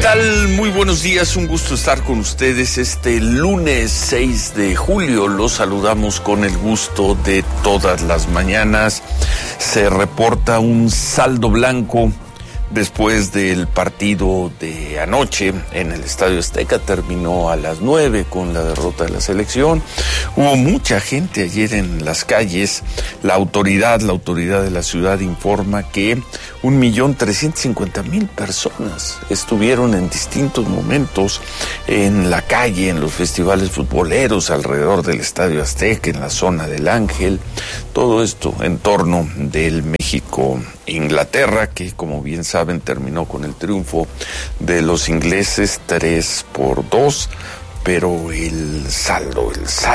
tal? Muy buenos días, un gusto estar con ustedes este lunes 6 de julio. Los saludamos con el gusto de todas las mañanas. Se reporta un saldo blanco después del partido de anoche en el Estadio Azteca. Terminó a las 9 con la derrota de la selección. Hubo mucha gente ayer en las calles. La autoridad de la ciudad informa que 1,350,000 personas estuvieron en distintos momentos en la calle, en los festivales futboleros, alrededor del Estadio Azteca, en la zona del Ángel. Todo esto en torno del México-Inglaterra, que como bien saben terminó con el triunfo de los ingleses 3-2, pero el saldo,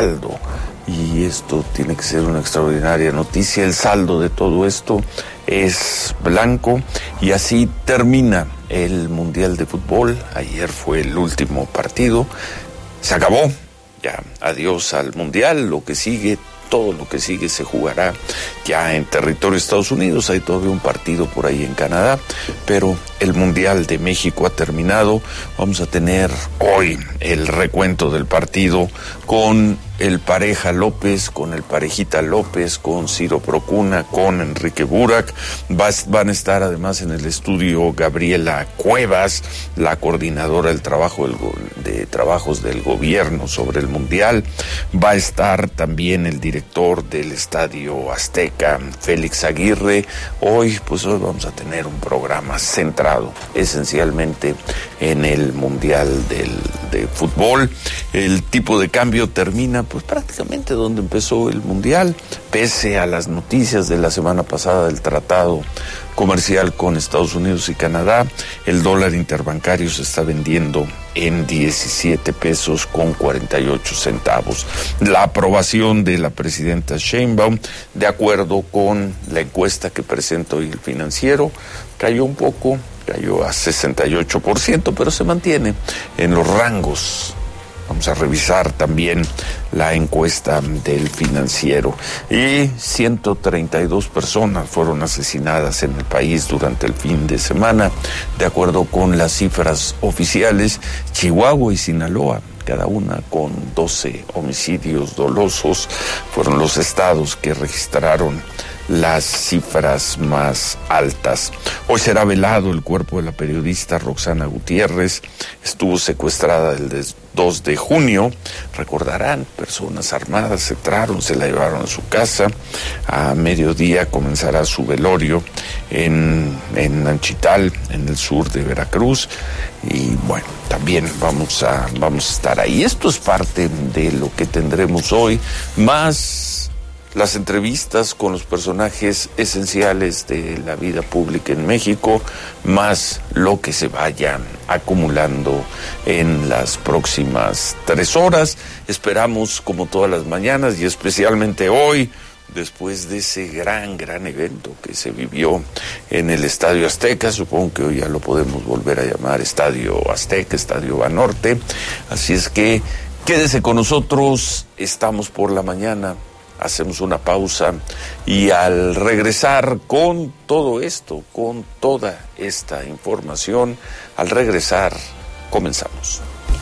y esto tiene que ser una extraordinaria noticia, el saldo de todo esto es blanco, y así termina el Mundial de Fútbol. Ayer fue el último partido, se acabó, ya adiós al Mundial. Todo lo que sigue se jugará ya en territorio de Estados Unidos. Hay todavía un partido por ahí en Canadá, pero el Mundial de México ha terminado. Vamos a tener hoy el recuento del partido con el Pareja López, con el Parejita López, con Ciro Procuna, con Enrique Burak. Van a estar además en el estudio Gabriela Cuevas, la coordinadora del de trabajos del gobierno sobre el Mundial. Va a estar también el director del Estadio Azteca, Félix Aguirre. Hoy vamos a tener un programa centrado esencialmente en el Mundial de Fútbol. El tipo de cambio termina prácticamente donde empezó el Mundial, pese a las noticias de la semana pasada del tratado comercial con Estados Unidos y Canadá. El dólar interbancario se está vendiendo en 17 pesos con 48 centavos. La aprobación de la presidenta Sheinbaum, de acuerdo con la encuesta que presenta hoy el Financiero, cayó a 68%, pero se mantiene en los rangos. Vamos a revisar también la encuesta del Financiero. Y 132 personas fueron asesinadas en el país durante el fin de semana. De acuerdo con las cifras oficiales, Chihuahua y Sinaloa, cada una con 12 homicidios dolosos, fueron los estados que registraron las cifras más altas. Hoy será velado el cuerpo de la periodista Roxana Gutiérrez. Estuvo secuestrada el 2 de junio. Recordarán, personas armadas entraron, se la llevaron a su casa. A mediodía comenzará su velorio en Nanchital, en el sur de Veracruz. Y bueno, también vamos a estar ahí. Esto es parte de lo que tendremos hoy, más las entrevistas con los personajes esenciales de la vida pública en México, más lo que se vaya acumulando en las próximas 3 horas. Esperamos, como todas las mañanas, y especialmente hoy, después de ese gran evento que se vivió en el Estadio Azteca. Supongo que hoy ya lo podemos volver a llamar Estadio Azteca, Estadio Banorte. Así es que quédese con nosotros, estamos por la mañana. Hacemos una pausa y al regresar con todo esto, con toda esta información, al regresar comenzamos.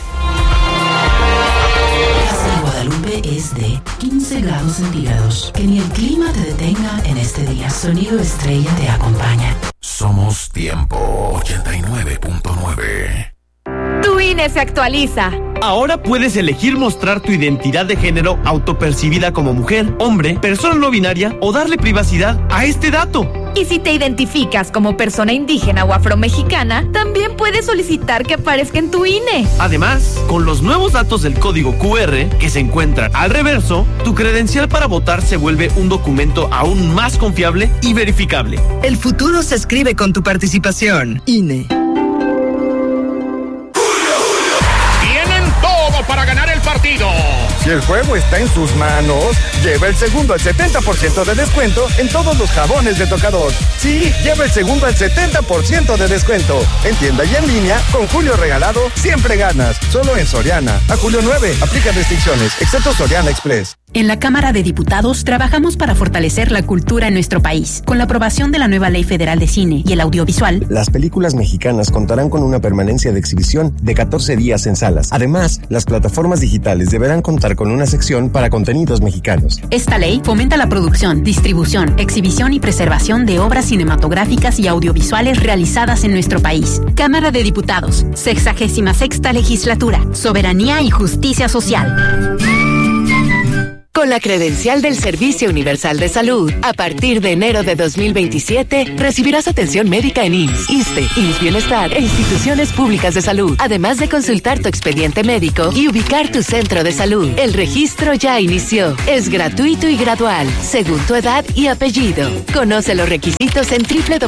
En Guadalupe es de 15 grados centígrados. Que ni el clima te detenga en este día. Sonido Estrella te acompaña. Somos Tiempo 89.9. Tu INE se actualiza. Ahora puedes elegir mostrar tu identidad de género autopercibida como mujer, hombre, persona no binaria o darle privacidad a este dato. Y si te identificas como persona indígena o afromexicana, también puedes solicitar que aparezca en tu INE. Además, con los nuevos datos del código QR que se encuentran al reverso, tu credencial para votar se vuelve un documento aún más confiable y verificable. El futuro se escribe con tu participación. INE. Para ganar el partido. Si el juego está en sus manos, lleva el segundo al 70% de descuento en todos los jabones de tocador. Sí, lleva el segundo al 70% de descuento. En tienda y en línea, con Julio Regalado, siempre ganas. Solo en Soriana. A julio 9, aplica restricciones, excepto Soriana Express. En la Cámara de Diputados trabajamos para fortalecer la cultura en nuestro país. Con la aprobación de la nueva Ley Federal de Cine y el audiovisual, las películas mexicanas contarán con una permanencia de exhibición de 14 días en salas. Además, las plataformas digitales deberán contar con una sección para contenidos mexicanos. Esta ley fomenta la producción, distribución, exhibición y preservación de obras cinematográficas y audiovisuales realizadas en nuestro país. Cámara de Diputados, 66ª Legislatura, Soberanía y Justicia Social. Con la credencial del Servicio Universal de Salud, a partir de enero de 2027, recibirás atención médica en IMSS, ISSSTE, IMSS Bienestar e instituciones públicas de salud, además de consultar tu expediente médico y ubicar tu centro de salud. El registro ya inició. Es gratuito y gradual, según tu edad y apellido. Conoce los requisitos en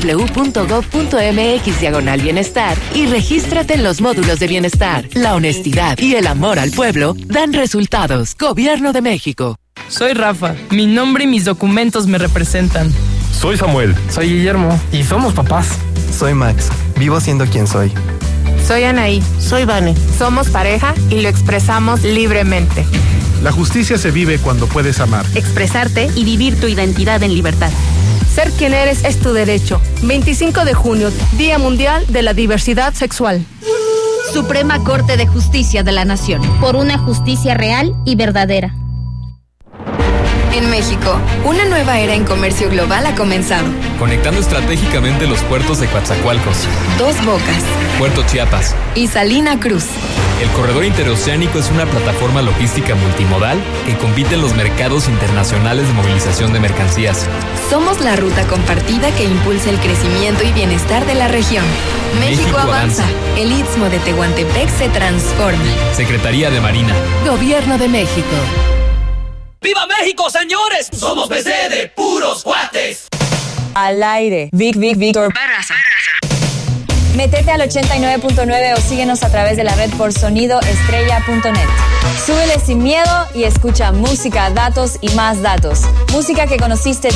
www.gov.mx/bienestar y regístrate en los módulos de bienestar. La honestidad y el amor al pueblo dan resultados. Gobierno de México. Soy Rafa. Mi nombre y mis documentos me representan. Soy Samuel. Soy Guillermo. Y somos papás. Soy Max. Vivo siendo quien soy. Soy Anaí. Soy Vane. Somos pareja y lo expresamos libremente. La justicia se vive cuando puedes amar, expresarte y vivir tu identidad en libertad. Ser quien eres es tu derecho. 25 de junio, Día Mundial de la Diversidad Sexual. Suprema Corte de Justicia de la Nación. Por una justicia real y verdadera. En México, una nueva era en comercio global ha comenzado. Conectando estratégicamente los puertos de Coatzacoalcos, Dos Bocas, Puerto Chiapas y Salina Cruz. El corredor interoceánico es una plataforma logística multimodal que compite en los mercados internacionales de movilización de mercancías. Somos la ruta compartida que impulsa el crecimiento y bienestar de la región. México avanza. El Istmo de Tehuantepec se transforma. Secretaría de Marina. Gobierno de México. ¡Viva México, señores! Somos BC de puros cuates. Al aire. Víctor Barraza. Métete al 89.9 o síguenos a través de la red por sonidoestrella.net. Súbele sin miedo y escucha música, datos y más datos. Música que conociste